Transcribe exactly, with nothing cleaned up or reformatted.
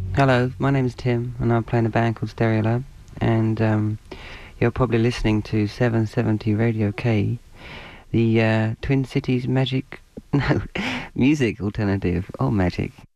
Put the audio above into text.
Hello, my name is Tim, and I'm playing a band called Stereolab, and um, you're probably listening to seven seventy Radio K, the uh, Twin Cities magic, no, music alternative, or magic.